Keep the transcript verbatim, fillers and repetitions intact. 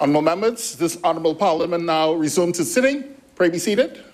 Honourable members, this Honourable Parliament now resumes its sitting. Pray be seated.